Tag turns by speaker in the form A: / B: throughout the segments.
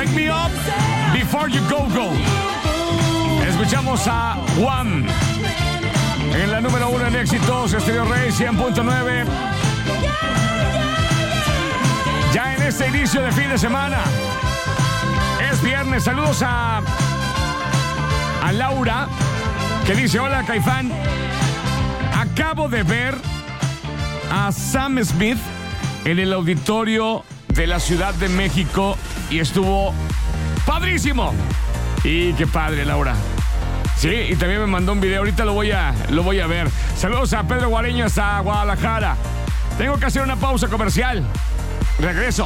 A: Wake Me Up Before You Go Go. Escuchamos a Juan en la número 1 en éxitos, Estéreo Rey 100.9. Ya en este inicio de fin de semana. Es viernes. Saludos a Laura, que dice: hola, Caifán. Acabo de ver a Sam Smith en el auditorio de la Ciudad de México y estuvo padrísimo. Y qué padre, Laura. Sí, y también me mandó un video. Ahorita lo voy a ver. Saludos a Pedro Guareño hasta Guadalajara. Tengo que hacer una pausa comercial. Regreso.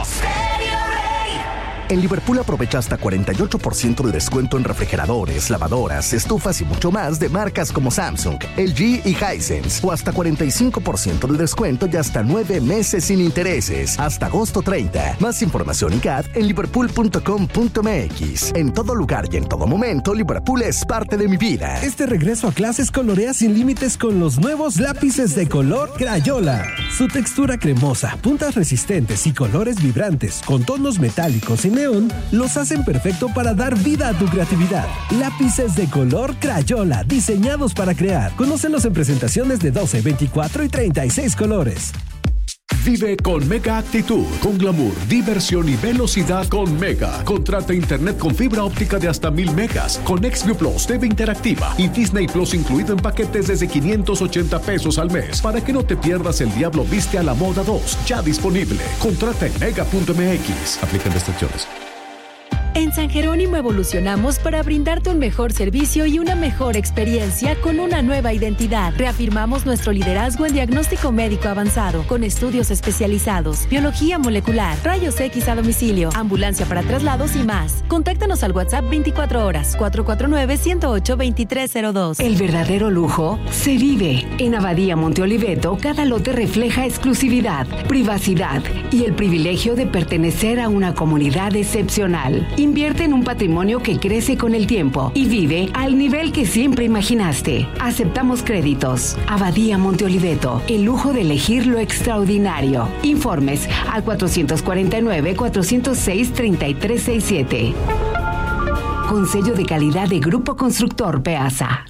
B: En Liverpool aprovecha hasta 48% de descuento en refrigeradores, lavadoras, estufas y mucho más de marcas como Samsung, LG y Hisense. O hasta 45% de descuento y hasta 9 meses sin intereses. Hasta agosto 30. Más información y CAD en liverpool.com.mx. En todo lugar y en todo momento, Liverpool es parte de mi vida.
C: Este regreso a clases colorea sin límites con los nuevos lápices de color Crayola. Su textura cremosa, puntas resistentes y colores vibrantes con tonos metálicos y neón los hacen perfecto para dar vida a tu creatividad. Lápices de color Crayola, diseñados para crear. Conócelos en presentaciones de 12, 24 y 36 colores.
D: Vive con Mega Actitud, con glamour, diversión y velocidad con Mega. Contrata internet con fibra óptica de hasta 1000 megas, con XView Plus, TV interactiva y Disney Plus incluido en paquetes desde 580 pesos al mes. Para que no te pierdas El Diablo Viste a la Moda 2, ya disponible. Contrata en mega.mx. Aplican restricciones.
E: En San Jerónimo evolucionamos para brindarte un mejor servicio y una mejor experiencia con una nueva identidad. Reafirmamos nuestro liderazgo en diagnóstico médico avanzado, con estudios especializados, biología molecular, rayos X a domicilio, ambulancia para traslados y más. Contáctanos al WhatsApp 24 horas, 449-108-2302.
F: El verdadero lujo se vive. En Abadía Monte Oliveto, cada lote refleja exclusividad, privacidad y el privilegio de pertenecer a una comunidad excepcional. Invierte en un patrimonio que crece con el tiempo y vive al nivel que siempre imaginaste. Aceptamos créditos. Abadía Monte Oliveto, el lujo de elegir lo extraordinario. Informes al 449-406-3367. Con sello de calidad de Grupo Constructor Peasa.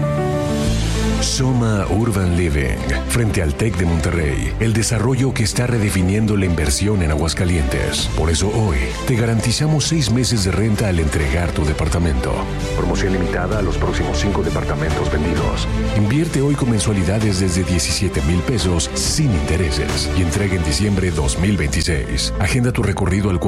G: Soma Urban Living, frente al TEC de Monterrey, el desarrollo que está redefiniendo la inversión en Aguascalientes. Por eso hoy te garantizamos 6 meses de renta al entregar tu departamento. Promoción limitada a los próximos 5 departamentos vendidos. Invierte hoy con mensualidades desde 17,000 pesos sin intereses y entrega en diciembre 2026. Agenda tu recorrido al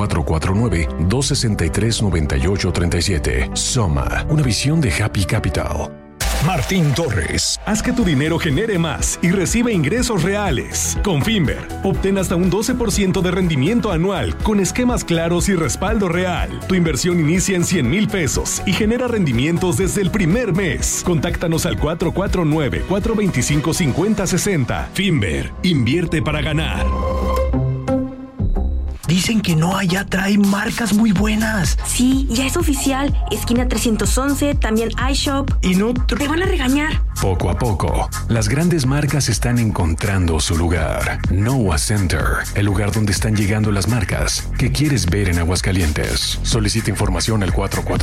G: 449-263-9837. Soma, una visión de Happy Capital.
H: Martín Torres, haz que tu dinero genere más y recibe ingresos reales. Con Finver, obtén hasta un 12% de rendimiento anual con esquemas claros y respaldo real. Tu inversión inicia en 100,000 pesos y genera rendimientos desde el primer mes. Contáctanos al 449-425-5060. Finver, invierte para ganar.
I: Dicen que no, allá trae marcas muy buenas.
J: Sí, ya es oficial. Esquina 311, también iShop.
I: Y no...
J: Te van a regañar.
G: Poco a poco, las grandes marcas están encontrando su lugar. Noah Center, el lugar donde están llegando las marcas que quieres ver en Aguascalientes. Solicita información al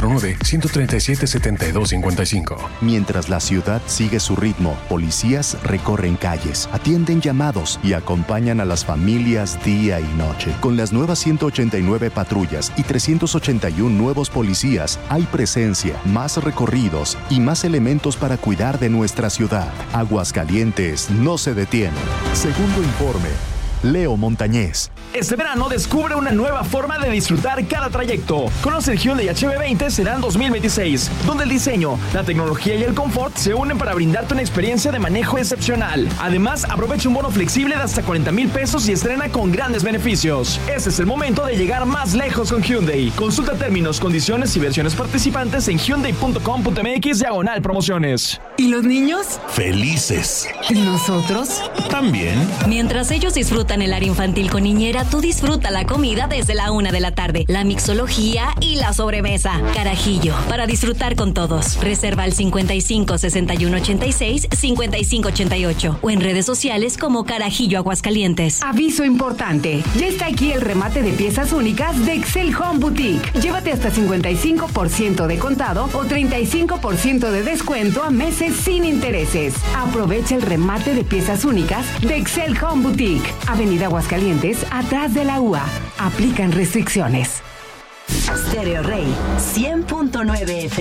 G: 449-137-7255.
K: Mientras la ciudad sigue su ritmo, policías recorren calles, atienden llamados y acompañan a las familias día y noche. Con las nuevas 189 patrullas y 381 nuevos policías, hay presencia, más recorridos y más elementos para cuidar de nuestra ciudad. Aguascalientes no se detiene. Segundo informe, Leo Montañez.
I: Este verano descubre una nueva forma de disfrutar cada trayecto. Conoce el Hyundai HB20 Sedan 2026, donde el diseño, la tecnología y el confort se unen para brindarte una experiencia de manejo excepcional. Además, aprovecha un bono flexible de hasta 40,000 pesos y estrena con grandes beneficios. Este es el momento de llegar más lejos con Hyundai. Consulta términos, condiciones y versiones participantes en hyundai.com.mx/promociones.
F: ¿Y los niños?
D: Felices.
F: ¿Y nosotros?
D: También.
E: Mientras ellos disfrutan
L: disfrutan el área infantil con niñera, tú disfruta la comida desde la 1 de la tarde, la mixología y la sobremesa. Carajillo, para disfrutar con todos. Reserva al 55 61 86 55 88 o en redes sociales como Carajillo Aguascalientes.
F: Aviso importante, ya está aquí el remate de piezas únicas de Excel Home Boutique. Llévate hasta 55% de contado o 35% de descuento a meses sin intereses. Aprovecha el remate de piezas únicas de Excel Home Boutique. Avenida Aguascalientes, atrás de la UA. Aplican restricciones.
M: Stereo Rey 100.9 FM.